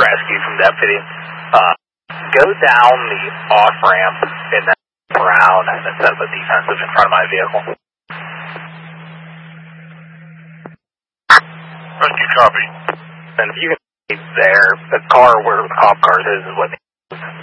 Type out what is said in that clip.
rescue from deputy. Go down the off-ramp in that brown and then set up a defensive in front of my vehicle. Rescue copy. And if you can see there, the car where the cop cars is what